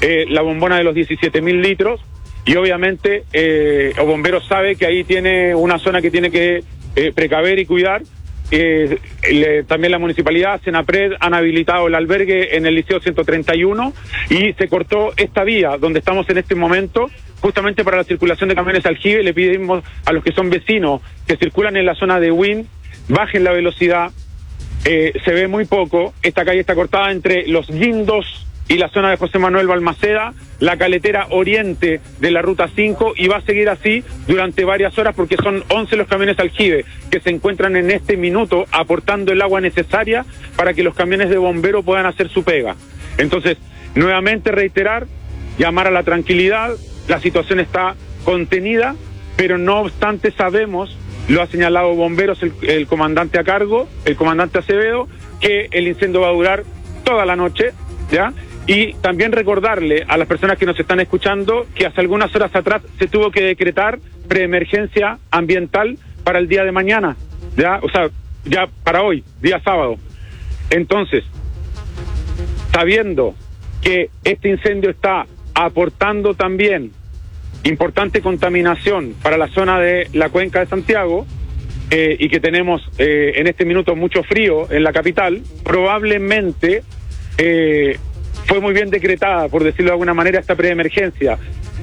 la bombona de los 17.000 litros, y obviamente el bombero sabe que ahí tiene una zona que tiene que precaver y cuidar. También la municipalidad, Senapred, han habilitado el albergue en el Liceo 131 y se cortó esta vía donde estamos en este momento, justamente para la circulación de camiones aljibe. Le pedimos a los que son vecinos que circulan en la zona de Win, bajen la velocidad. Se ve muy poco. Esta calle está cortada entre Los Guindos y la zona de José Manuel Balmaceda, la caletera oriente de la ruta 5, y va a seguir así durante varias horas porque son 11 los camiones aljibe que se encuentran en este minuto aportando el agua necesaria para que los camiones de bombero puedan hacer su pega. Entonces, nuevamente reiterar, llamar a la tranquilidad. La situación está contenida, pero no obstante sabemos, lo ha señalado bomberos el comandante a cargo, el comandante Acevedo, que el incendio va a durar toda la noche, ¿ya? Y también recordarle a las personas que nos están escuchando que hace algunas horas atrás se tuvo que decretar preemergencia ambiental para el día de mañana, ¿ya? O sea, ya para hoy, día sábado. Entonces, sabiendo que este incendio está aportando también importante contaminación para la zona de la cuenca de Santiago, y que tenemos en este minuto mucho frío en la capital, probablemente fue muy bien decretada, por decirlo de alguna manera, esta preemergencia.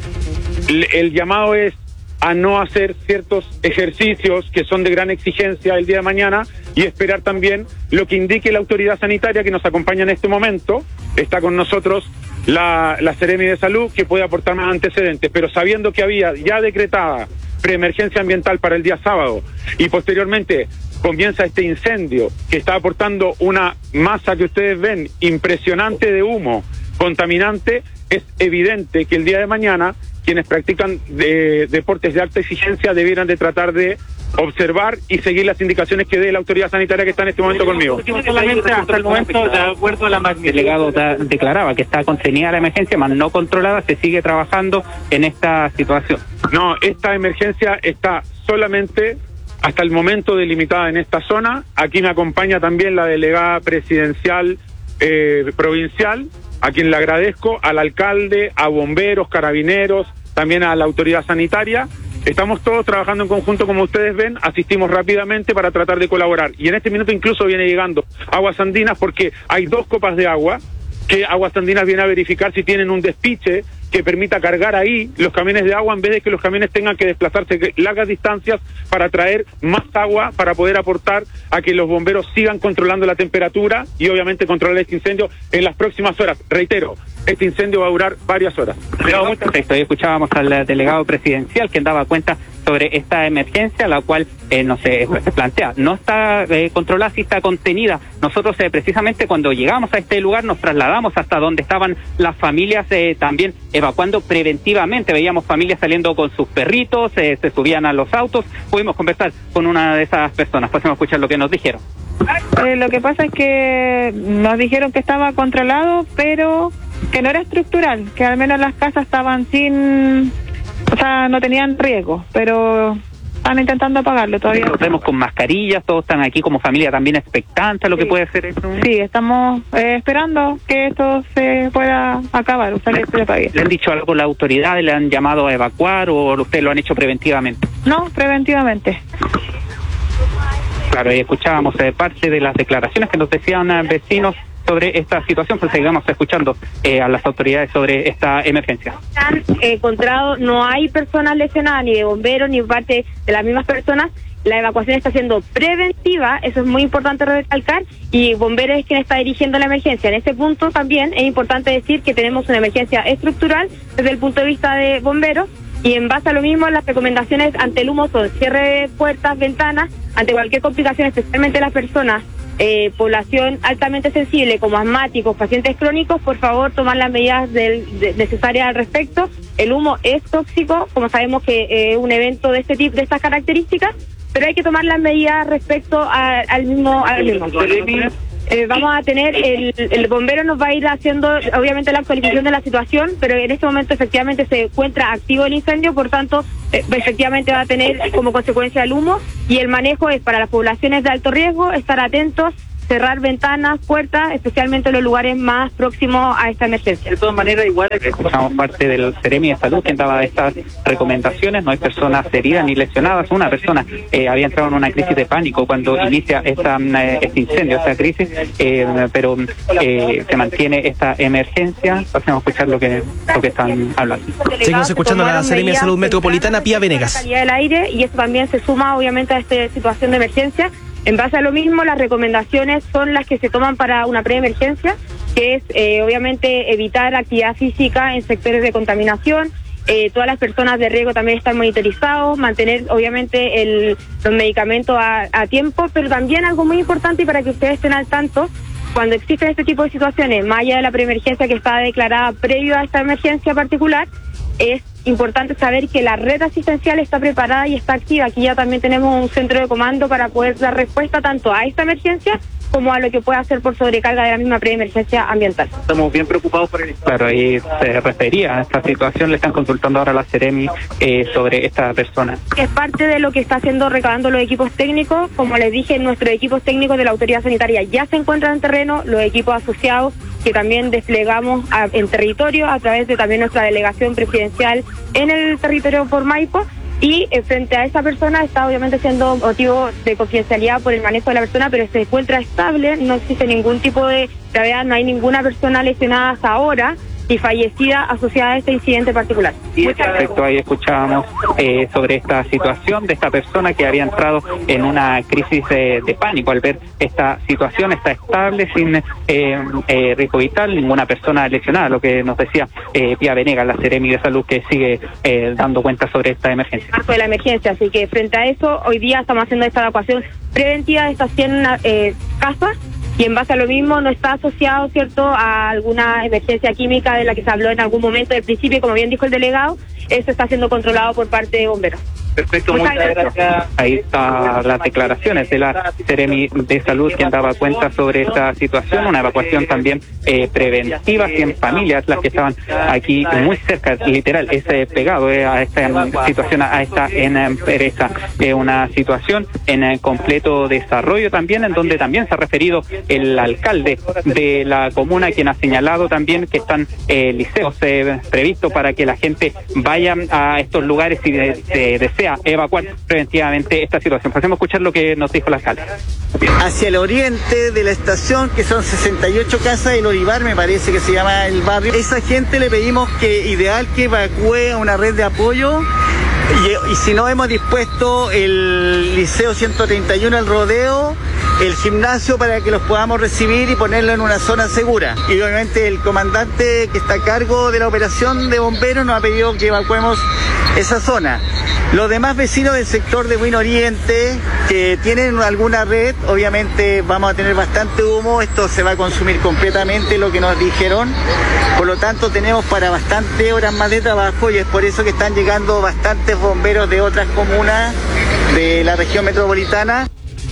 El llamado es a no hacer ciertos ejercicios que son de gran exigencia el día de mañana y esperar también lo que indique la autoridad sanitaria que nos acompaña en este momento. Está con nosotros la Seremi de Salud, que puede aportar más antecedentes, pero sabiendo que había ya decretada preemergencia ambiental para el día sábado y posteriormente comienza este incendio que está aportando una masa que ustedes ven impresionante de humo contaminante, es evidente que el día de mañana quienes practican deportes de alta exigencia debieran de tratar de observar y seguir las indicaciones que dé la autoridad sanitaria que está en este momento conmigo. Solamente hasta el momento, de acuerdo a la magnitud. El delegado declaraba que está contenida la emergencia, más no controlada, se sigue trabajando en esta situación. No, esta emergencia está solamente hasta el momento delimitada en esta zona. Aquí me acompaña también la delegada presidencial provincial, a quien le agradezco, al alcalde, a bomberos, carabineros, también a la autoridad sanitaria. Estamos todos trabajando en conjunto, como ustedes ven, asistimos rápidamente para tratar de colaborar. Y en este minuto incluso viene llegando Aguas Andinas porque hay 2 copas de agua, que Aguas Andinas viene a verificar si tienen un despiche que permita cargar ahí los camiones de agua en vez de que los camiones tengan que desplazarse largas distancias para traer más agua para poder aportar a que los bomberos sigan controlando la temperatura y obviamente controlar este incendio en las próximas horas. Reitero, este incendio va a durar varias horas. Perfecto, y escuchábamos al delegado presidencial quien daba cuenta sobre esta emergencia, la cual no se plantea, no está controlada, sí está contenida. Nosotros precisamente cuando llegamos a este lugar nos trasladamos hasta donde estaban las familias también evacuando preventivamente. Veíamos familias saliendo con sus perritos, se subían a los autos. Pudimos conversar con una de esas personas, pasemos a escuchar lo que nos dijeron. Lo que pasa es que nos dijeron que estaba controlado, pero que no era estructural, que al menos las casas estaban sin, o sea, no tenían riesgo, pero están intentando apagarlo todavía. Nos vemos con mascarillas, todos están aquí como familia también expectante a lo que puede ser esto. Sí, estamos esperando que esto se pueda acabar, o sea, que se apague. ¿Le han dicho algo las autoridades? ¿Le han llamado a evacuar o ustedes lo han hecho preventivamente? No, preventivamente. Claro, y escuchábamos parte de las declaraciones que nos decían vecinos sobre esta situación, pues sigamos escuchando a las autoridades sobre esta emergencia. Han encontrado, no hay personas lesionadas, ni de bomberos, ni parte de las mismas personas. La evacuación está siendo preventiva, eso es muy importante recalcar, y bomberos es quien está dirigiendo la emergencia. En este punto también es importante decir que tenemos una emergencia estructural desde el punto de vista de bomberos, y en base a lo mismo las recomendaciones ante el humo son cierre de puertas, ventanas, ante cualquier complicación, especialmente las personas, población altamente sensible como asmáticos, pacientes crónicos, por favor tomar las medidas necesarias al respecto. El humo es tóxico, como sabemos que es un evento de este tipo, de estas características, pero hay que tomar las medidas respecto al mismo. Vamos a tener, el bombero nos va a ir haciendo obviamente la actualización de la situación, pero en este momento efectivamente se encuentra activo el incendio, por tanto efectivamente va a tener como consecuencia el humo, y el manejo es para las poblaciones de alto riesgo, estar atentos, cerrar ventanas, puertas, especialmente en los lugares más próximos a esta emergencia. De todas maneras, igual escuchamos parte del Seremi de Salud, quien daba estas recomendaciones. No hay personas heridas ni lesionadas. Una persona había entrado en una crisis de pánico cuando inicia este incendio, esta crisis, pero se mantiene esta emergencia. Pasemos a escuchar lo que están hablando. Seguimos escuchando a la Seremi de Salud Metropolitana, Pía Venegas. La calidad del aire, y eso también se suma obviamente a esta situación de emergencia. En base a lo mismo, las recomendaciones son las que se toman para una preemergencia, que es obviamente evitar actividad física en sectores de contaminación. Todas las personas de riesgo también están monitorizados, mantener obviamente los medicamentos a tiempo, pero también algo muy importante, y para que ustedes estén al tanto, cuando existen este tipo de situaciones, más allá de la preemergencia que está declarada previo a esta emergencia particular, es importante saber que la red asistencial está preparada y está activa. Aquí ya también tenemos un centro de comando para poder dar respuesta tanto a esta emergencia como a lo que pueda hacer por sobrecarga de la misma preemergencia ambiental. Estamos bien preocupados por el... Claro, ahí se refería a esta situación. Le están consultando ahora a la Seremi sobre esta persona. Es parte de lo que está haciendo, recabando los equipos técnicos. Como les dije, nuestros equipos técnicos de la autoridad sanitaria ya se encuentran en terreno, los equipos asociados que también desplegamos en territorio a través de también nuestra delegación presidencial en el territorio por Maipo. Y frente a esa persona está obviamente siendo motivo de confidencialidad por el manejo de la persona, pero se encuentra estable, no existe ningún tipo de gravedad, no hay ninguna persona lesionada hasta ahora y fallecida asociada a este incidente particular. Perfecto, ahí escuchábamos sobre esta situación de esta persona que había entrado en una crisis de pánico al ver esta situación. Está estable, sin riesgo vital, ninguna persona lesionada, lo que nos decía Pía Venegas, la Seremi de Salud, que sigue dando cuenta sobre esta emergencia. Marco de la emergencia, así que frente a eso, hoy día estamos haciendo esta evacuación preventiva de estas 100 casas, y en base a lo mismo no está asociado, ¿cierto?, a alguna emergencia química de la que se habló en algún momento del principio, como bien dijo el delegado. Eso está siendo controlado por parte de bomberos. Perfecto, muchas gracias. Ahí están las declaraciones de la Seremi de Salud, quien daba cuenta sobre esta situación, una evacuación también preventiva, 100 familias las que estaban aquí muy cerca, literal, es pegado a esta situación, a esta empresa, una situación en completo desarrollo también, en donde también se ha referido el alcalde de la comuna, quien ha señalado también que están liceos previstos para que la gente vaya a estos lugares si desea evacuar preventivamente esta situación. Pasemos a escuchar lo que nos dijo el alcalde. Hacia el oriente de la estación, que son 68 casas, el Olivar me parece que se llama el barrio, esa gente le pedimos que ideal que evacúe a una red de apoyo. Y si no, hemos dispuesto el Liceo 131, el rodeo, el gimnasio, para que los podamos recibir y ponerlo en una zona segura. Y obviamente el comandante que está a cargo de la operación de bomberos nos ha pedido que evacuemos esa zona. Los demás vecinos del sector de Buen Oriente que tienen alguna red, obviamente vamos a tener bastante humo, esto se va a consumir completamente, lo que nos dijeron. Por lo tanto, tenemos para bastantes horas más de trabajo, y es por eso que están llegando bastantes bomberos de otras comunas de la región metropolitana.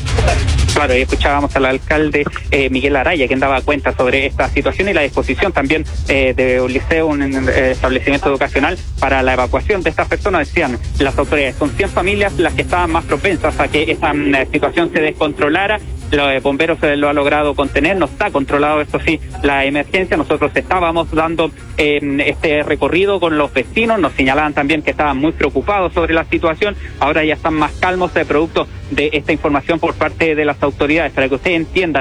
Claro, y escuchábamos al alcalde Miguel Araya, quien daba cuenta sobre esta situación y la disposición también de un liceo, un establecimiento educacional para la evacuación de estas personas. Decían las autoridades, son 100 familias las que estaban más propensas a que esta situación se descontrolara. Los bomberos lo ha logrado contener, no está controlado, esto sí, la emergencia. Nosotros estábamos dando este recorrido con los vecinos, nos señalaban también que estaban muy preocupados sobre la situación. Ahora ya están más calmos producto de esta información por parte de las autoridades, para que ustedes entiendan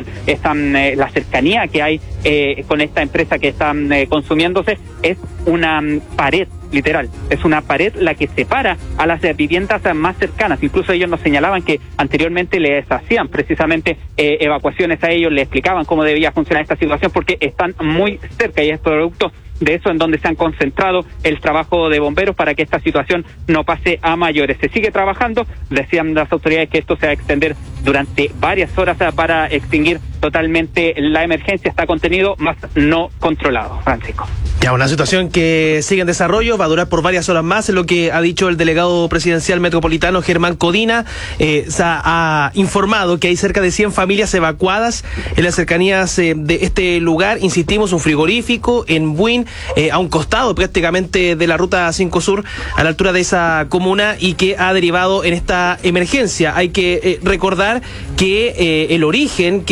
la cercanía que hay con esta empresa que están consumiéndose. Es una pared, literal, es una pared la que separa a las viviendas más cercanas. Incluso ellos nos señalaban que anteriormente les hacían precisamente evacuaciones a ellos, les explicaban cómo debía funcionar esta situación, porque están muy cerca, y es producto de eso en donde se han concentrado el trabajo de bomberos para que esta situación no pase a mayores. Se sigue trabajando, decían las autoridades que esto se va a extender durante varias horas para extinguir totalmente la emergencia. Está contenido, más no controlado. Francisco. Ya, una situación que sigue en desarrollo, va a durar por varias horas más, es lo que ha dicho el delegado presidencial metropolitano Germán Codina. Se ha informado que hay cerca de 100 familias evacuadas en las cercanías de este lugar. Insistimos, un frigorífico en Buin, a un costado prácticamente de la ruta 5 Sur, a la altura de esa comuna, y que ha derivado en esta emergencia. Hay que recordar que el origen que lleva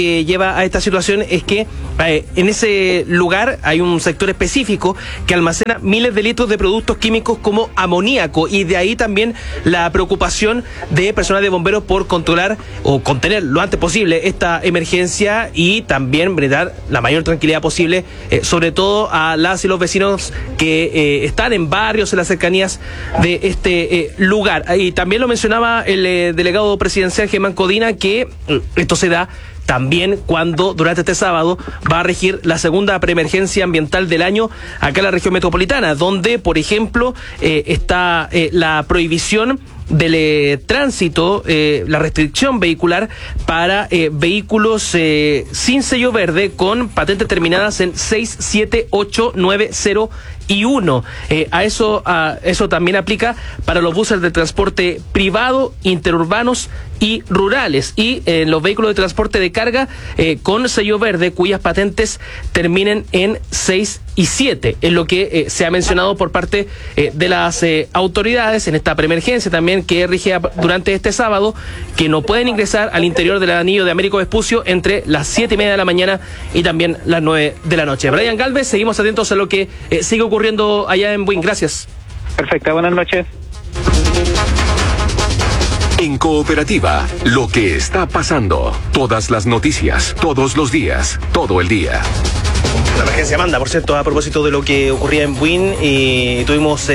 lleva a esta situación es que en ese lugar hay un sector específico que almacena miles de litros de productos químicos como amoníaco, y de ahí también la preocupación de personal de bomberos por controlar o contener lo antes posible esta emergencia y también brindar la mayor tranquilidad posible, sobre todo a las y los vecinos que están en barrios, en las cercanías de este lugar. Y también lo mencionaba el delegado presidencial Germán Codina, que esto se da también cuando durante este sábado va a regir la segunda preemergencia ambiental del año acá en la región metropolitana, donde, por ejemplo, está la prohibición del tránsito, la restricción vehicular para vehículos sin sello verde con patentes terminadas en 6, 7, 8, 9, 0 y 1. Eso también aplica para los buses de transporte privado, interurbanos y rurales, y los vehículos de transporte de carga con sello verde cuyas patentes terminen en 6 y 7. Es lo que se ha mencionado por parte de las autoridades en esta preemergencia también que rige durante este sábado, que no pueden ingresar al interior del anillo de Américo Vespucio entre las 7:30 de la mañana y también las 9 de la noche. Brian Galvez, seguimos atentos a lo que sigue ocurriendo allá en Buin. Gracias. Perfecto, buenas noches. En Cooperativa, lo que está pasando. Todas las noticias, todos los días, todo el día. La emergencia manda, por cierto, a propósito de lo que ocurría en Buin, y tuvimos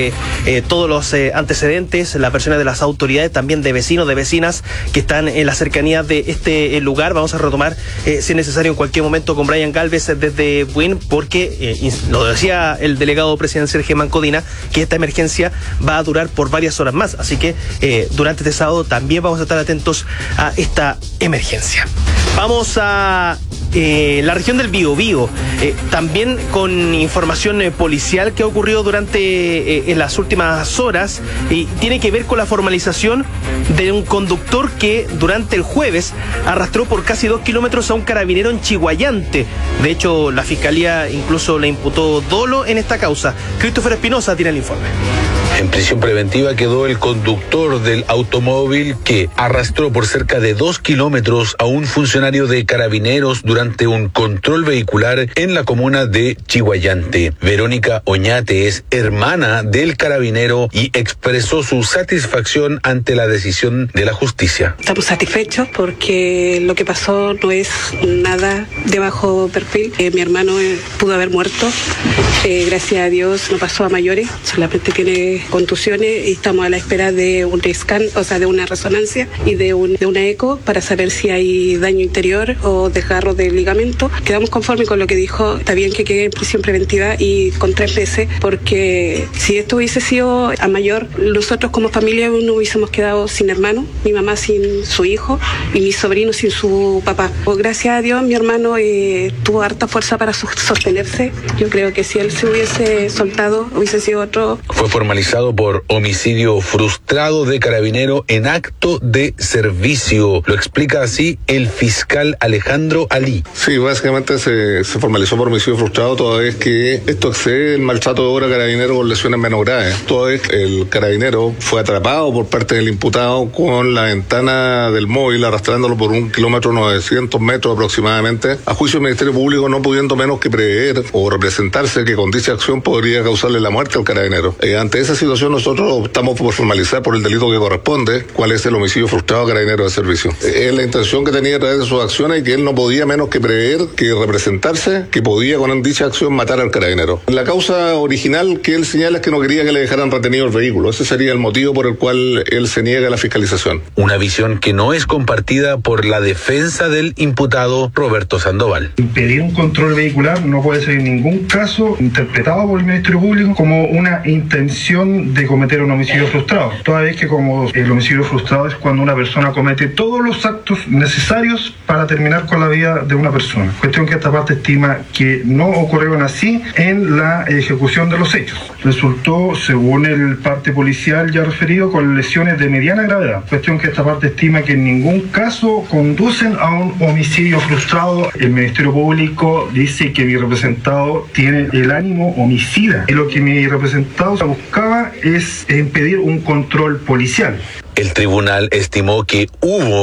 todos los antecedentes, las versiones de las autoridades, también de vecinos, de vecinas que están en la cercanía de este lugar. Vamos a retomar, si es necesario, en cualquier momento con Brian Galvez desde Buin, porque lo decía el delegado presidencial Germán Codina, que esta emergencia va a durar por varias horas más. Así que durante este sábado también vamos a estar atentos a esta emergencia. Vamos a la región del Biobío, también con información policial que ha ocurrido durante en las últimas horas, y tiene que ver con la formalización de un conductor que durante el jueves arrastró por casi 2 kilómetros a un carabinero en Chiguayante. De hecho, la fiscalía incluso le imputó dolo en esta causa. Christopher Espinosa tiene el informe. En prisión preventiva quedó el conductor del automóvil que arrastró por cerca de 2 kilómetros a un funcionario de Carabineros durante un control vehicular en la comuna de Chiguayante. Verónica Oñate es hermana del carabinero y expresó su satisfacción ante la decisión de la justicia. Estamos satisfechos porque lo que pasó no es nada de bajo perfil. Mi hermano pudo haber muerto. Gracias a Dios no pasó a mayores, solamente tiene contusiones y estamos a la espera de un scan, o sea, de una resonancia y de una eco para saber si hay daño interior o desgarro del ligamento. Quedamos conformes con lo que dijo. Está bien que quede en prisión preventiva y con 3 meses, porque si esto hubiese sido a mayor, nosotros como familia no hubiésemos quedado sin hermano, mi mamá sin su hijo y mi sobrino sin su papá. Gracias a Dios mi hermano tuvo harta fuerza para sostenerse. Yo creo que si él se hubiese soltado hubiese sido otro. Fue formalizado por homicidio frustrado de carabinero en acto de servicio. Lo explica así el fiscal Alejandro Ali. Sí, básicamente se formalizó por homicidio frustrado, toda vez que esto excede el maltrato de obra carabinero con lesiones menos graves. Toda vez el carabinero fue atrapado por parte del imputado con la ventana del móvil arrastrándolo por 1 kilómetro 900 metros aproximadamente, a juicio del Ministerio Público no pudiendo menos que prever o representarse que con dicha acción podría causarle la muerte al carabinero. Ante esa situación nosotros optamos por formalizar por el delito que corresponde, cuál es el homicidio frustrado a carabinero de servicio. Es la intención que tenía a través de sus acciones y que él no podía menos que prever, que representarse, que podía con dicha acción matar al carabinero. La causa original que él señala es que no quería que le dejaran retenido el vehículo. Ese sería el motivo por el cual él se niega a la fiscalización. Una visión que no es compartida por la defensa del imputado Roberto Sandoval. Impedir un control vehicular no puede ser en ningún caso interpretado por el Ministerio Público como una intención de cometer un homicidio frustrado, toda vez que como el homicidio frustrado es cuando una persona comete todos los actos necesarios para terminar con la vida de una persona. Cuestión que esta parte estima que no ocurrieron así en la ejecución de los hechos. Resultó, según el parte policial ya referido, con lesiones de mediana gravedad. Cuestión que esta parte estima que en ningún caso conducen a un homicidio frustrado. El Ministerio Público dice que mi representado tiene el ánimo homicida. Y lo que mi representado buscaba es impedir un control policial. El tribunal estimó que hubo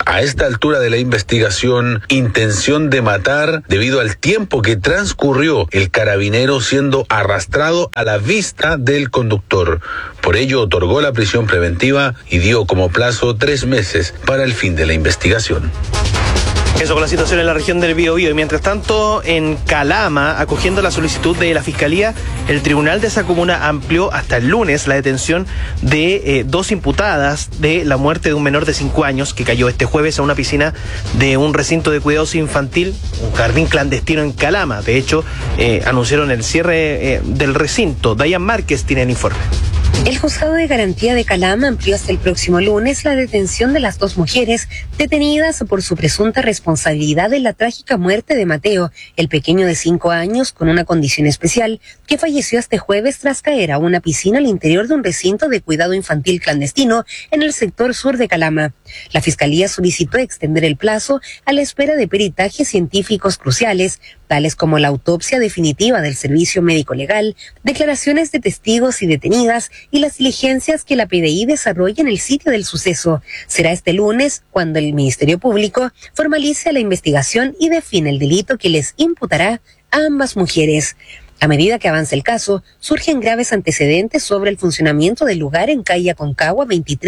a esta altura de la investigación intención de matar debido al tiempo que transcurrió el carabinero siendo arrastrado a la vista del conductor. Por ello otorgó la prisión preventiva y dio como plazo 3 meses para el fin de la investigación. Eso con la situación en la región del Biobío. Y mientras tanto, en Calama, acogiendo la solicitud de la Fiscalía, el tribunal de esa comuna amplió hasta el lunes la detención de 2 imputadas de la muerte de un menor de 5 años que cayó este jueves a una piscina de un recinto de cuidados infantil, un jardín clandestino en Calama. De hecho, anunciaron el cierre del recinto. Dayan Márquez tiene el informe. El Juzgado de Garantía de Calama amplió hasta el próximo lunes la detención de las 2 mujeres detenidas por su presunta responsabilidad en la trágica muerte de Mateo, el pequeño de 5 años con una condición especial, que falleció este jueves tras caer a una piscina al interior de un recinto de cuidado infantil clandestino en el sector sur de Calama. La Fiscalía solicitó extender el plazo a la espera de peritajes científicos cruciales, tales como la autopsia definitiva del Servicio Médico Legal, declaraciones de testigos y detenidas y las diligencias que la PDI desarrolla en el sitio del suceso. Será este lunes cuando el Ministerio Público formalice la investigación y define el delito que les imputará a ambas mujeres. A medida que avanza el caso, surgen graves antecedentes sobre el funcionamiento del lugar en calle Aconcagua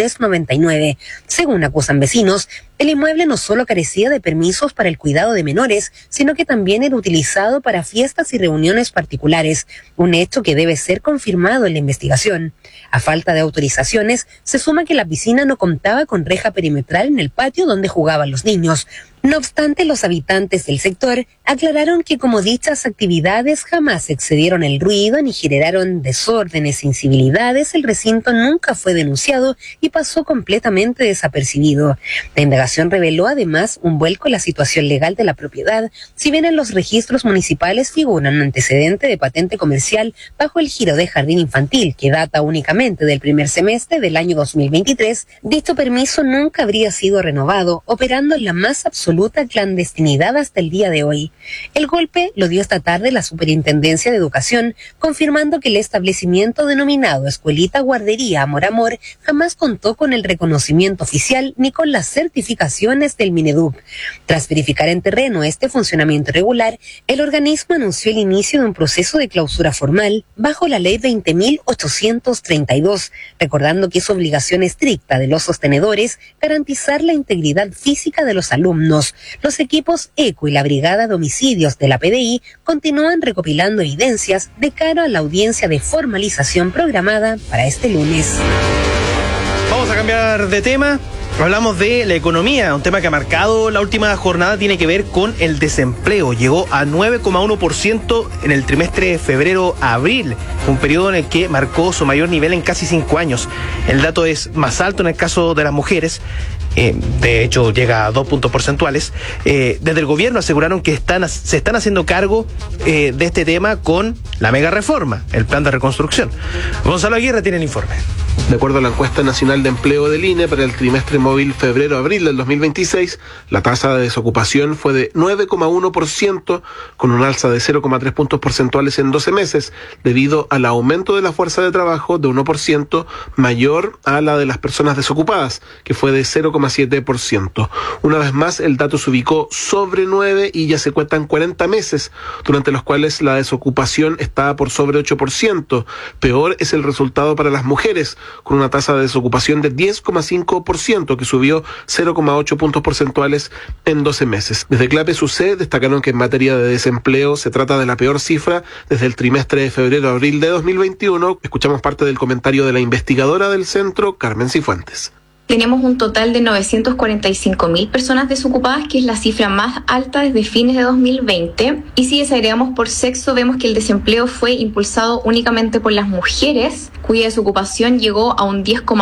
2399. Según acusan vecinos, el inmueble no solo carecía de permisos para el cuidado de menores, sino que también era utilizado para fiestas y reuniones particulares, un hecho que debe ser confirmado en la investigación. A falta de autorizaciones, se suma que la piscina no contaba con reja perimetral en el patio donde jugaban los niños. No obstante, los habitantes del sector aclararon que como dichas actividades jamás excedieron el ruido ni generaron desórdenes e incivilidades, el recinto nunca fue denunciado y pasó completamente desapercibido. La indagación reveló además un vuelco en la situación legal de la propiedad, si bien en los registros municipales figura un antecedente de patente comercial bajo el giro de jardín infantil que data únicamente del primer semestre del año 2023, dicho permiso nunca habría sido renovado, operando en la más absoluta clandestinidad hasta el día de hoy. El golpe lo dio esta tarde la Superintendencia de Educación, confirmando que el establecimiento denominado Escuelita Guardería Amor Amor jamás contó con el reconocimiento oficial ni con las certificaciones del Mineduc. Tras verificar en terreno este funcionamiento irregular, el organismo anunció el inicio de un proceso de clausura formal bajo la Ley 20.832, recordando que es obligación estricta de los sostenedores garantizar la integridad física de los alumnos. Los equipos ECO y la Brigada de Homicidios de la PDI continúan recopilando evidencias de cara a la audiencia de formalización programada para este lunes. Vamos a cambiar de tema. Hablamos de la economía, un tema que ha marcado la última jornada, tiene que ver con el desempleo. Llegó a 9,1% en el trimestre de febrero-abril, un periodo en el que marcó su mayor nivel en casi 5 años. El dato es más alto en el caso de las mujeres, de hecho llega a 2 puntos porcentuales. Desde el gobierno aseguraron que se están haciendo cargo de este tema con la mega reforma, el plan de reconstrucción. Gonzalo Aguirre tiene el informe. De acuerdo a la encuesta nacional de empleo del INE para el trimestre móvil febrero-abril del 2026, la tasa de desocupación fue de 9,1%, con un alza de 0,3 puntos porcentuales en 12 meses, debido al aumento de la fuerza de trabajo de 1% mayor a la de las personas desocupadas, que fue de 0,7%. Una vez más, el dato se ubicó sobre 9 y ya se cuentan 40 meses, durante los cuales la desocupación está por sobre 8%. Peor es el resultado para las mujeres, con una tasa de desocupación de 10,5%, que subió 0,8 puntos porcentuales en 12 meses. Desde CLAPE-SUCE destacaron que en materia de desempleo se trata de la peor cifra desde el trimestre de febrero-abril de 2021. Escuchamos parte del comentario de la investigadora del centro, Carmen Cifuentes. Tenemos un total de 945.000 personas desocupadas, que es la cifra más alta desde fines de 2020. Y si desagregamos por sexo, vemos que el desempleo fue impulsado únicamente por las mujeres, cuya desocupación llegó a un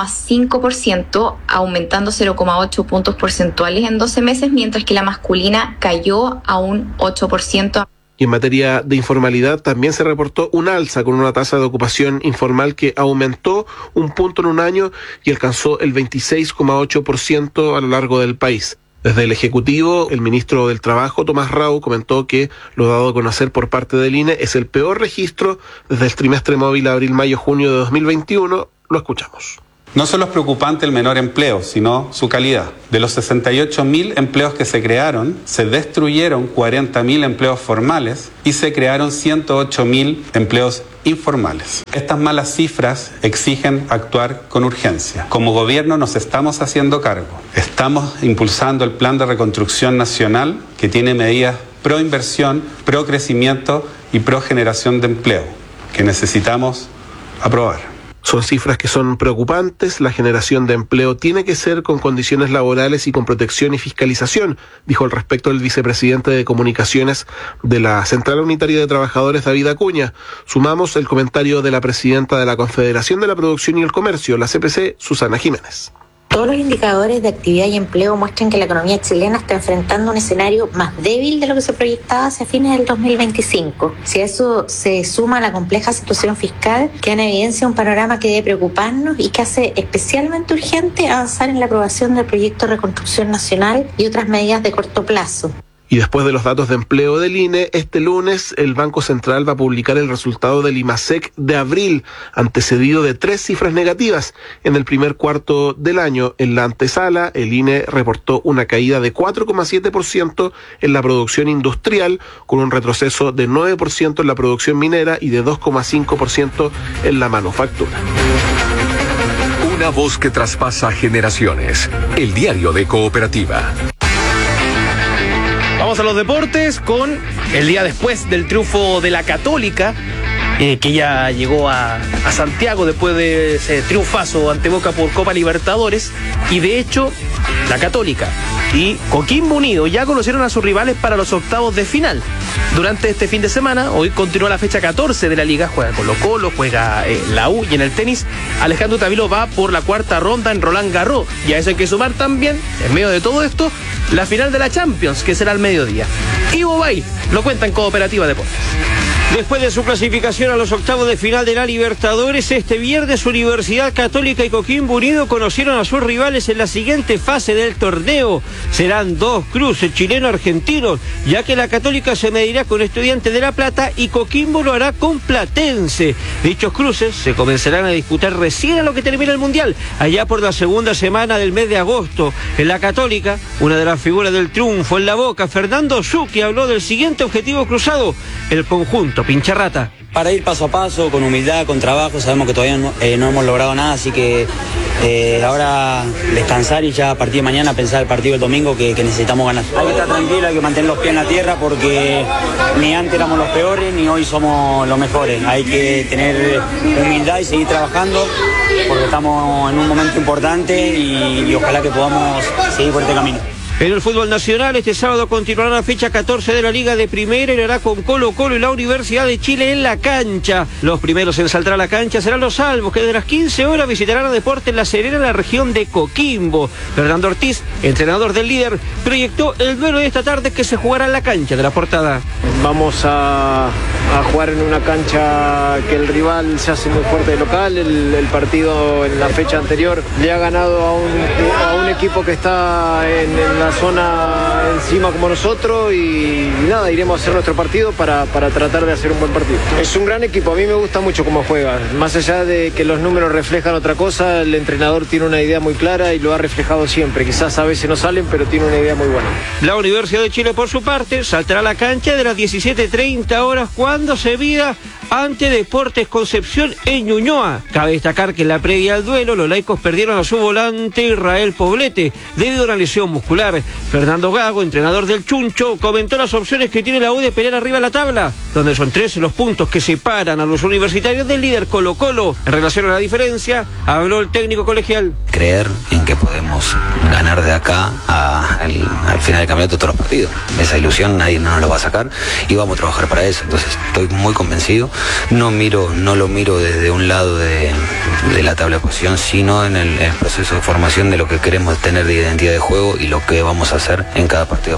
10,5%, aumentando 0,8 puntos porcentuales en 12 meses, mientras que la masculina cayó a un 8%. Y en materia de informalidad también se reportó un alza, con una tasa de ocupación informal que aumentó 1 punto en un año y alcanzó el 26,8% a lo largo del país. Desde el Ejecutivo, el ministro del Trabajo, Tomás Rau, comentó que lo dado a conocer por parte del INE es el peor registro desde el trimestre móvil abril-mayo-junio de 2021. Lo escuchamos. No solo es preocupante el menor empleo, sino su calidad. De los 68.000 empleos que se crearon, se destruyeron 40.000 empleos formales y se crearon 108.000 empleos informales. Estas malas cifras exigen actuar con urgencia. Como gobierno nos estamos haciendo cargo. Estamos impulsando el Plan de Reconstrucción Nacional, que tiene medidas pro inversión, pro crecimiento y pro generación de empleo, que necesitamos aprobar. Son cifras que son preocupantes. La generación de empleo tiene que ser con condiciones laborales y con protección y fiscalización, dijo al respecto el vicepresidente de Comunicaciones de la Central Unitaria de Trabajadores, David Acuña. Sumamos el comentario de la presidenta de la Confederación de la Producción y el Comercio, la CPC, Susana Jiménez. Todos los indicadores de actividad y empleo muestran que la economía chilena está enfrentando un escenario más débil de lo que se proyectaba hacia fines del 2025. Si a eso se suma la compleja situación fiscal, queda en evidencia un panorama que debe preocuparnos y que hace especialmente urgente avanzar en la aprobación del proyecto de reconstrucción nacional y otras medidas de corto plazo. Y después de los datos de empleo del INE, este lunes el Banco Central va a publicar el resultado del IMASEC de abril, antecedido de 3 cifras negativas. En el primer cuarto del año, en la antesala, el INE reportó una caída de 4,7% en la producción industrial, con un retroceso de 9% en la producción minera y de 2,5% en la manufactura. Una voz que traspasa generaciones. El diario de Cooperativa. Vamos a los deportes con el día después del triunfo de la Católica, que ya llegó a Santiago después de ese triunfazo ante Boca por Copa Libertadores. Y de hecho, la Católica y Coquimbo Unido ya conocieron a sus rivales para los octavos de final. Durante este fin de semana, hoy continúa la fecha 14 de la Liga, juega Colo-Colo, juega la U, y en el tenis Alejandro Tavilo va por la cuarta ronda en Roland Garros. Y a eso hay que sumar también, en medio de todo esto, la final de la Champions, que será al mediodía. Ivo Bay lo cuenta en Cooperativa Deportes. Después de su clasificación a los octavos de final de la Libertadores, este viernes Universidad Católica y Coquimbo Unido conocieron a sus rivales en la siguiente fase del torneo. Serán 2 cruces chileno-argentinos, ya que la Católica se medirá con Estudiantes de La Plata y Coquimbo lo hará con Platense. Dichos cruces se comenzarán a disputar recién a lo que termina el Mundial, allá por la segunda semana del mes de agosto. En la Católica, una de las figuras del triunfo en la Boca, Fernando Zucchi, habló del siguiente objetivo cruzado: el conjunto Pincharrata. Para ir paso a paso, con humildad, con trabajo. Sabemos que todavía no hemos logrado nada, así que ahora descansar y ya a partir de mañana pensar el partido del domingo que necesitamos ganar. Hay que estar tranquilo, hay que mantener los pies en la tierra, porque ni antes éramos los peores ni hoy somos los mejores. Hay que tener humildad y seguir trabajando, porque estamos en un momento importante y ojalá que podamos seguir por este camino. En el fútbol nacional, este sábado continuará la fecha 14 de la Liga de Primera y lo hará con Colo-Colo y la Universidad de Chile en la cancha. Los primeros en saltar a la cancha serán los Salvos, que desde las 15 horas visitarán a Deportes La Serena en la región de Coquimbo. Fernando Ortiz, entrenador del líder, proyectó el duelo de esta tarde que se jugará en la cancha de La Portada. Vamos a jugar en una cancha que el rival se hace muy fuerte de local. El partido en la fecha anterior le ha ganado a un equipo que está en la zona encima como nosotros, y nada, iremos a hacer nuestro partido para tratar de hacer un buen partido. Es un gran equipo, a mí me gusta mucho cómo juega, más allá de que los números reflejan otra cosa. El entrenador tiene una idea muy clara y lo ha reflejado siempre. Quizás a veces no salen, pero tiene una idea muy buena. La Universidad de Chile, por su parte, saltará a la cancha de las 17:30 horas cuando se mida ante Deportes Concepción en Ñuñoa. Cabe destacar que en la previa al duelo los laicos perdieron a su volante Israel Poblete debido a una lesión muscular. Fernando Gago, entrenador del Chuncho, comentó las opciones que tiene la U de pelear arriba de la tabla, donde son 13 los puntos que separan a los universitarios del líder Colo-Colo. En relación a la diferencia, habló el técnico colegial. Creer en que podemos ganar de acá al final del campeonato todos los partidos. Esa ilusión nadie nos lo va a sacar y vamos a trabajar para eso. Entonces estoy muy convencido. No lo miro desde un lado de la tabla de posición, sino en el proceso de formación de lo que queremos tener de identidad de juego y lo que vamos a hacer en cada partido a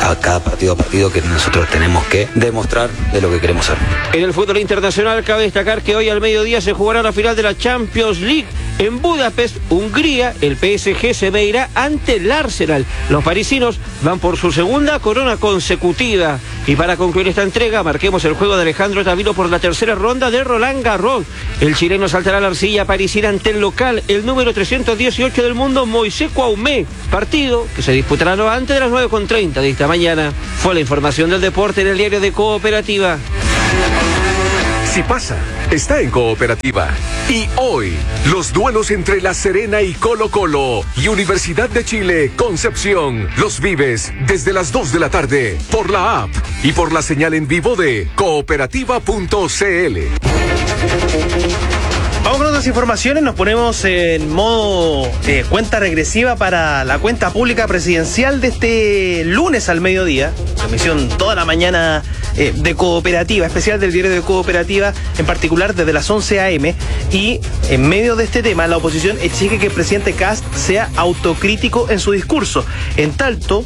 partido que nosotros tenemos que demostrar de lo que queremos ser. En el fútbol internacional cabe destacar que hoy al mediodía se jugará la final de la Champions League en Budapest, Hungría. El PSG se medirá ante el Arsenal. Los parisinos van por su segunda corona consecutiva. Y para concluir esta entrega, marquemos el juego de Alejandro Tavilo por la tercera ronda de Roland Garros. El chileno saltará a la arcilla parisina ante el local, el número 318 del mundo, Moisés Kouamé. Partido que se disputará antes de las 9:30 de esta mañana. Fue la información del deporte en el diario de Cooperativa. Si pasa, está en Cooperativa. Y hoy, los duelos entre La Serena y Colo-Colo y Universidad de Chile, Concepción, los vives desde las 2 de la tarde por la app y por la señal en vivo de cooperativa.cl. Vamos con otras informaciones, nos ponemos en modo cuenta regresiva para la cuenta pública presidencial de este lunes al mediodía. Emisión toda la mañana de Cooperativa, especial del diario de Cooperativa, en particular desde las 11 a.m. Y en medio de este tema, la oposición exige que el presidente Kast sea autocrítico en su discurso. En tanto,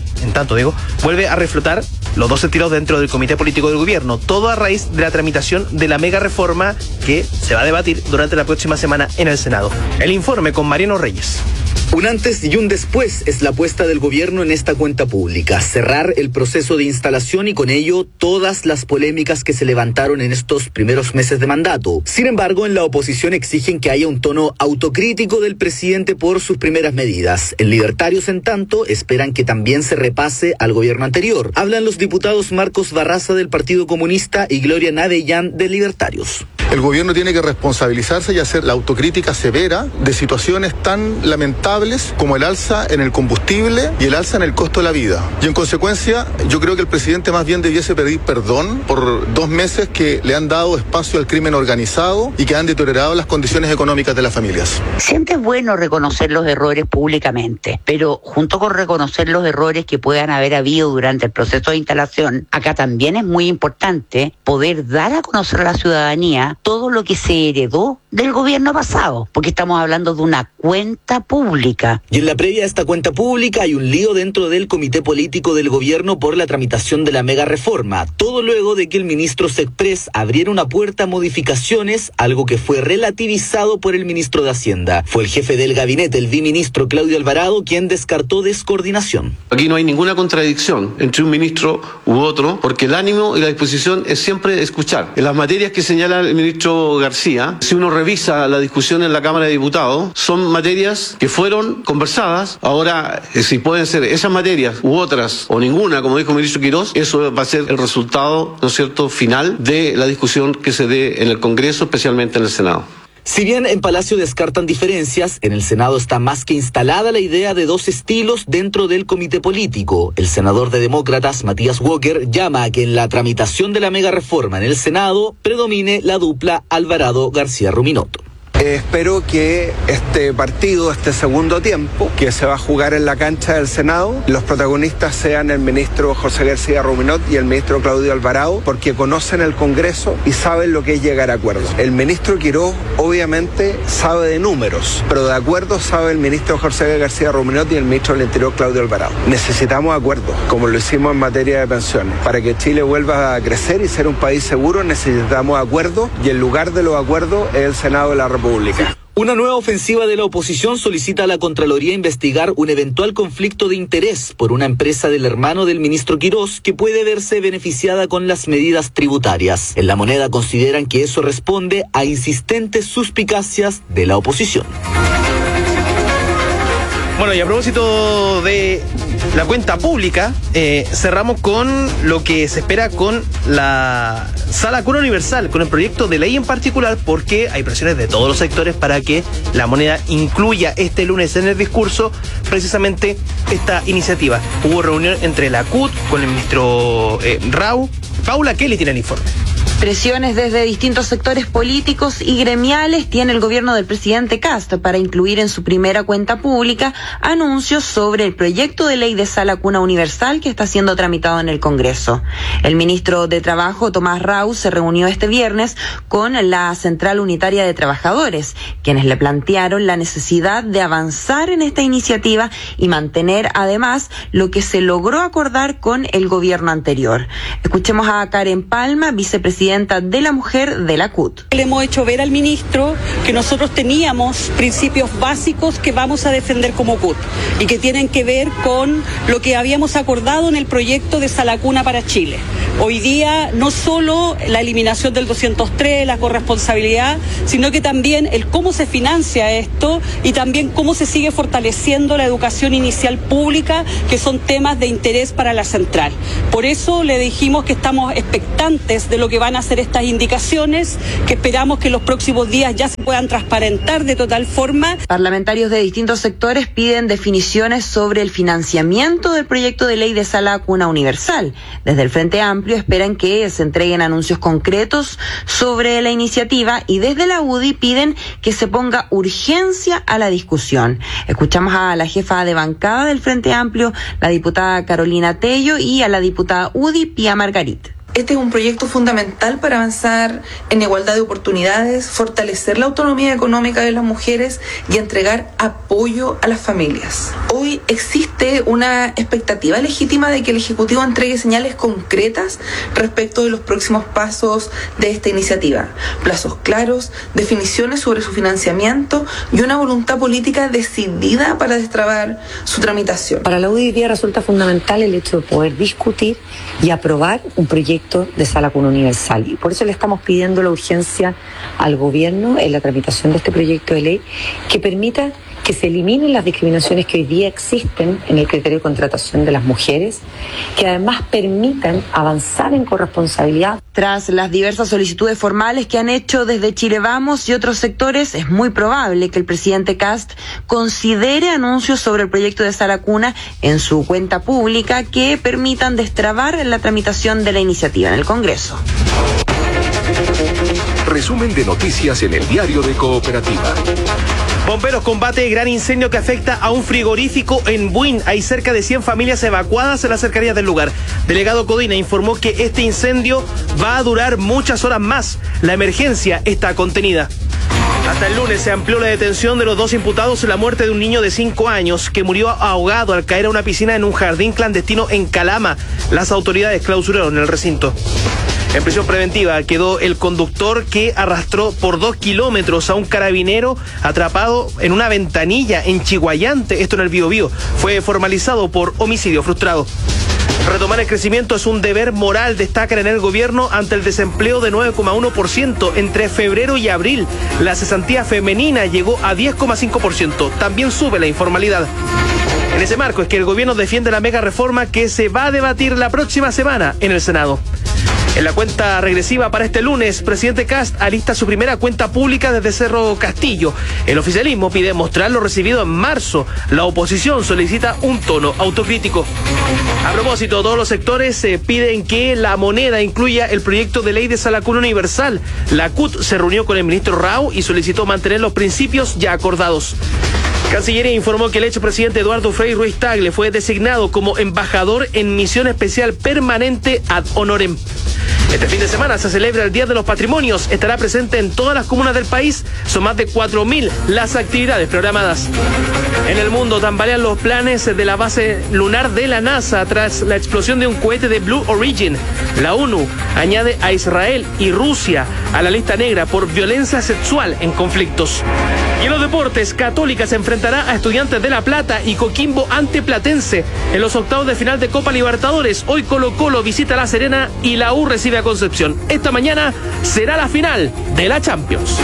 vuelve a reflotar los 12 tiros dentro del comité político del gobierno, todo a raíz de la tramitación de la mega reforma que se va a debatir durante la próxima semana en el Senado. El informe con Mariano Reyes. Un antes y un después es la apuesta del gobierno en esta cuenta pública. Cerrar el proceso de instalación y con ello todas las polémicas que se levantaron en estos primeros meses de mandato. Sin embargo, en la oposición exigen que haya un tono autocrítico del presidente por sus primeras medidas. En Libertarios, en tanto, esperan que también se repase al gobierno anterior. Hablan los diputados Marcos Barraza del Partido Comunista y Gloria Navellán de Libertarios. El gobierno tiene que responsabilizarse y hacer la autocrítica severa de situaciones tan lamentables como el alza en el combustible y el alza en el costo de la vida. Y en consecuencia, yo creo que el presidente más bien debiese pedir perdón por 2 meses que le han dado espacio al crimen organizado y que han deteriorado las condiciones económicas de las familias. Siempre es bueno reconocer los errores públicamente, pero junto con reconocer los errores que puedan haber habido durante el proceso de instalación, acá también es muy importante poder dar a conocer a la ciudadanía todo lo que se heredó del gobierno pasado, porque estamos hablando de una cuenta pública. Y en la previa a esta cuenta pública hay un lío dentro del comité político del gobierno por la tramitación de la mega reforma, todo luego de que el ministro Sexpress abriera una puerta a modificaciones, algo que fue relativizado por el ministro de Hacienda. Fue el jefe del gabinete, el viceministro Claudio Alvarado, quien descartó descoordinación. Aquí no hay ninguna contradicción entre un ministro u otro, porque el ánimo y la disposición es siempre escuchar. En las materias que señala el ministro García, si uno revisa la discusión en la Cámara de Diputados, son materias que fueron conversadas. Ahora, si pueden ser esas materias u otras, o ninguna, como dijo el ministro Quirós, eso va a ser el resultado, ¿no es cierto?, final de la discusión que se dé en el Congreso, especialmente en el Senado. Si bien en Palacio descartan diferencias, en el Senado está más que instalada la idea de 2 estilos dentro del comité político. El senador de Demócratas, Matías Walker, llama a que en la tramitación de la mega reforma en el Senado predomine la dupla Alvarado-García-Ruminotto. Espero que este partido, este segundo tiempo, que se va a jugar en la cancha del Senado, los protagonistas sean el ministro José García Ruminot y el ministro Claudio Alvarado, porque conocen el Congreso y saben lo que es llegar a acuerdos. El ministro Quirós, obviamente, sabe de números, pero de acuerdos sabe el ministro José García Ruminot y el ministro del Interior Claudio Alvarado. Necesitamos acuerdos, como lo hicimos en materia de pensiones. Para que Chile vuelva a crecer y ser un país seguro, necesitamos acuerdos, y el lugar de los acuerdos es el Senado de la República. Una nueva ofensiva de la oposición solicita a la Contraloría investigar un eventual conflicto de interés por una empresa del hermano del ministro Quirós que puede verse beneficiada con las medidas tributarias. En La Moneda consideran que eso responde a insistentes suspicacias de la oposición. Bueno, y a propósito de la cuenta pública, cerramos con lo que se espera con la Sala Cuna Universal, con el proyecto de ley en particular, porque hay presiones de todos los sectores para que La Moneda incluya este lunes en el discurso precisamente esta iniciativa. Hubo reunión entre la CUT con el ministro Rau. Paula Kelly tiene el informe. Presiones desde distintos sectores políticos y gremiales tiene el gobierno del presidente Kast para incluir en su primera cuenta pública anuncios sobre el proyecto de ley de Sala Cuna Universal que está siendo tramitado en el Congreso. El ministro de Trabajo, Tomás Rau, se reunió este viernes con la Central Unitaria de Trabajadores, quienes le plantearon la necesidad de avanzar en esta iniciativa y mantener además lo que se logró acordar con el gobierno anterior. Escuchemos a Karen Palma, vicepresidenta presidenta de la mujer de la CUT. Le hemos hecho ver al ministro que nosotros teníamos principios básicos que vamos a defender como CUT y que tienen que ver con lo que habíamos acordado en el proyecto de Sala Cuna para Chile. Hoy día no solo la eliminación del 203, la corresponsabilidad, sino que también el cómo se financia esto y también cómo se sigue fortaleciendo la educación inicial pública, que son temas de interés para la central. Por eso le dijimos que estamos expectantes de lo que van a ser estas indicaciones, que esperamos que en los próximos días ya se puedan transparentar de total forma. Parlamentarios de distintos sectores piden definiciones sobre el financiamiento del proyecto de ley de Sala Cuna Universal. Desde el Frente Amplio esperan que se entreguen anuncios concretos sobre la iniciativa y desde la UDI piden que se ponga urgencia a la discusión. Escuchamos a la jefa de bancada del Frente Amplio, la diputada Carolina Tello, y a la diputada UDI, Pía Margarit. Este es un proyecto fundamental para avanzar en igualdad de oportunidades, fortalecer la autonomía económica de las mujeres y entregar apoyo a las familias. Hoy existe una expectativa legítima de que el Ejecutivo entregue señales concretas respecto de los próximos pasos de esta iniciativa. Plazos claros, definiciones sobre su financiamiento y una voluntad política decidida para destrabar su tramitación. Para la UDI resulta fundamental el hecho de poder discutir y aprobar un proyecto de Sala Cuna Universal, y por eso le estamos pidiendo la urgencia al gobierno en la tramitación de este proyecto de ley que permita que se eliminen las discriminaciones que hoy día existen en el criterio de contratación de las mujeres, que además permitan avanzar en corresponsabilidad. Tras las diversas solicitudes formales que han hecho desde Chile Vamos y otros sectores, es muy probable que el presidente Kast considere anuncios sobre el proyecto de Sala Cuna en su cuenta pública que permitan destrabar la tramitación de la iniciativa en el Congreso. Resumen de noticias en el diario de Cooperativa. Bomberos combate gran incendio que afecta a un frigorífico en Buin. Hay cerca de 100 familias evacuadas en las cercanías del lugar. Delegado Codina informó que este incendio va a durar muchas horas más. La emergencia está contenida. Hasta el lunes se amplió la detención de los 2 imputados en la muerte de un niño de 5 años que murió ahogado al caer a una piscina en un jardín clandestino en Calama. Las autoridades clausuraron el recinto. En prisión preventiva quedó el conductor que arrastró por 2 kilómetros a un carabinero atrapado en una ventanilla en Chiguayante, esto en el Biobío. Fue formalizado por homicidio frustrado. Retomar el crecimiento es un deber moral, destacan en el gobierno ante el desempleo de 9,1% entre febrero y abril. La cesantía femenina llegó a 10,5%. También sube la informalidad. En ese marco es que el gobierno defiende la mega reforma que se va a debatir la próxima semana en el Senado. En la cuenta regresiva para este lunes, presidente Kast alista su primera cuenta pública desde Cerro Castillo. El oficialismo pide mostrar lo recibido en marzo. La oposición solicita un tono autocrítico. A propósito, todos los sectores piden que la moneda incluya el proyecto de ley de Sala Cuna Universal. La CUT se reunió con el ministro Rao y solicitó mantener los principios ya acordados. Cancillería informó que el expresidente Eduardo Frei Ruiz Tagle fue designado como embajador en misión especial permanente ad honorem. Este fin de semana se celebra el Día de los Patrimonios. Estará presente en todas las comunas del país. Son más de 4.000 las actividades programadas. En el mundo tambalean los planes de la base lunar de la NASA tras la explosión de un cohete de Blue Origin. La ONU añade a Israel y Rusia a la lista negra por violencia sexual en conflictos. Y en los deportes, Católica se enfrentará a Estudiantes de La Plata y Coquimbo ante Platense en los octavos de final de Copa Libertadores. Hoy Colo-Colo visita La Serena y la U recibe a Concepción. Esta mañana será la final de la Champions.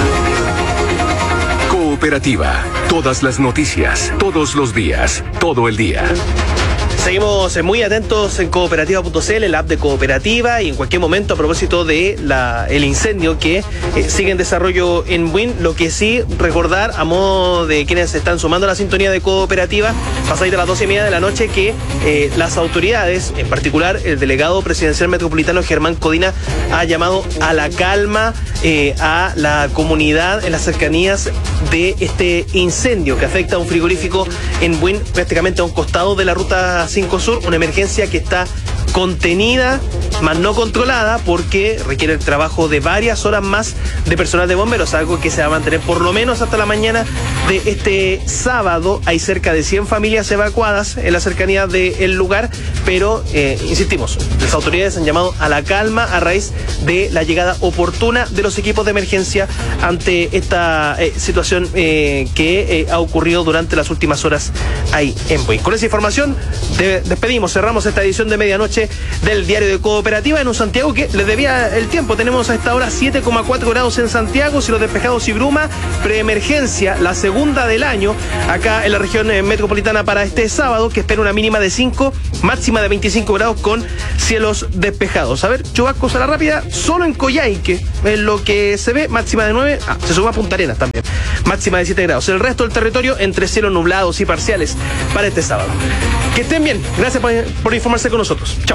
Cooperativa. Todas las noticias, todos los días, todo el día. Seguimos muy atentos en cooperativa.cl, el app de Cooperativa, y en cualquier momento a propósito de el incendio que sigue en desarrollo en Buin. Lo que sí recordar a modo de quienes se están sumando a la sintonía de Cooperativa, pasadita a las 12:30 de la noche, que las autoridades, en particular el delegado presidencial metropolitano Germán Codina, ha llamado a la calma a la comunidad en las cercanías de este incendio que afecta a un frigorífico en Buin, prácticamente a un costado de la ruta 5 Sur, una emergencia que está contenida, más no controlada, porque requiere el trabajo de varias horas más de personal de bomberos, algo que se va a mantener por lo menos hasta la mañana de este sábado. Hay cerca de 100 familias evacuadas en la cercanía del lugar, pero insistimos, las autoridades han llamado a la calma a raíz de la llegada oportuna de los equipos de emergencia ante esta situación que ha ocurrido durante las últimas horas ahí en Buin. Con esa información despedimos, cerramos esta edición de medianoche del Diario de Cooperativa en un Santiago que les debía el tiempo. Tenemos a esta hora 7,4 grados en Santiago, cielos despejados y bruma, preemergencia, la segunda del año acá en la región metropolitana para este sábado, que espera una mínima de 5, máxima de 25 grados con cielos despejados. A ver, chubascos a la rápida, solo en Coyhaique, en lo que se ve, máxima de 9, se suma a Punta Arenas también, máxima de 7 grados. El resto del territorio entre cielos nublados y parciales para este sábado. Que estén bien, gracias por informarse con nosotros. Chao.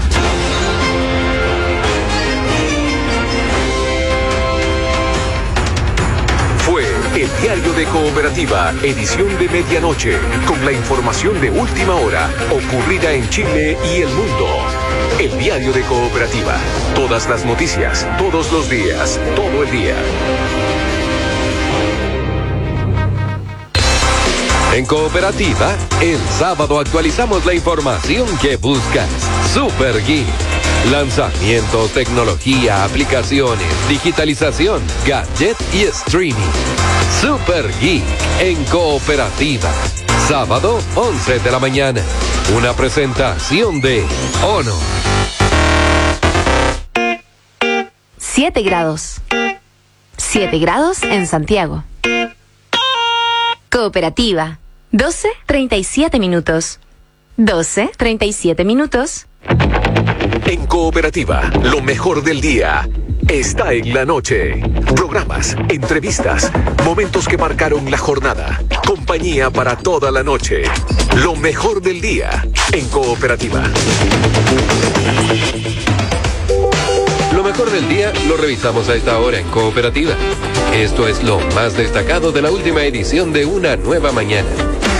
Fue el Diario de Cooperativa, edición de medianoche, con la información de última hora ocurrida en Chile y el mundo. El Diario de Cooperativa, todas las noticias, todos los días, todo el día. En Cooperativa, el sábado actualizamos la información que buscas. Super Geek. Lanzamientos, tecnología, aplicaciones, digitalización, gadget y streaming. Super Geek en Cooperativa. Sábado, 11 de la mañana. Una presentación de Ono. 7 grados. 7 grados en Santiago. Cooperativa. 12:37 minutos. 12:37 minutos. En Cooperativa, lo mejor del día está en la noche. Programas, entrevistas, momentos que marcaron la jornada. Compañía para toda la noche. Lo mejor del día en Cooperativa. Lo mejor del día lo revisamos a esta hora en Cooperativa. Esto es lo más destacado de la última edición de Una Nueva Mañana.